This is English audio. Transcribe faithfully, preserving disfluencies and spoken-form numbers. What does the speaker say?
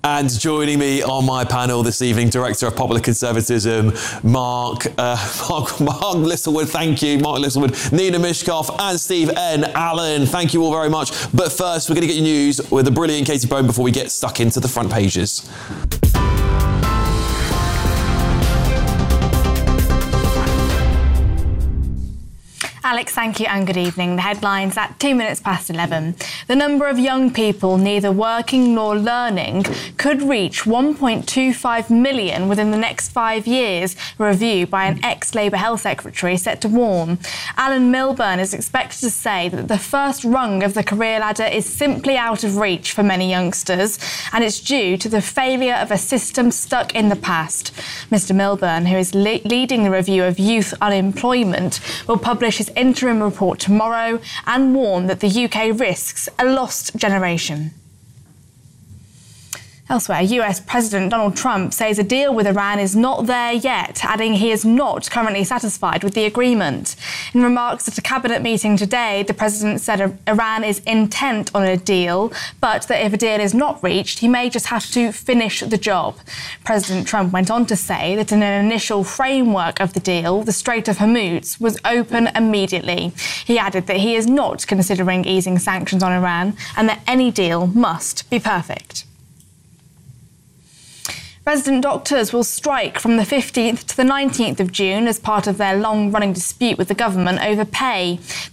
And joining me on my panel this evening, Director of Popular Conservatism, Mark, uh, Mark, Mark Littlewood, thank you, Mark Littlewood, Nina Mishkoff and Steve N. Allen. Thank you all very much. But first, we're going to get you news with the brilliant Katie Bone before we get stuck into the front pages. Alex, thank you and good evening. The headlines at two minutes past eleven. The number of young people neither working nor learning could reach one point two five million within the next five years, a review by an ex-Labour Health Secretary set to warn. Alan Milburn is expected to say that the first rung of the career ladder is simply out of reach for many youngsters, and it's due to the failure of a system stuck in the past. Mister Milburn, who is le- leading the review of youth unemployment, will publish his interim report tomorrow and warn that the U K risks a lost generation. Elsewhere, U S President Donald Trump says a deal with Iran is not there yet, adding he is not currently satisfied with the agreement. In remarks at a cabinet meeting today, the president said Iran is intent on a deal, but that if a deal is not reached, he may just have to finish the job. President Trump went on to say that in an initial framework of the deal, the Strait of Hormuz was open immediately. He added that he is not considering easing sanctions on Iran and that any deal must be perfect. Resident doctors will strike from the fifteenth to the nineteenth of June as part of their long-running dispute with the government over pay.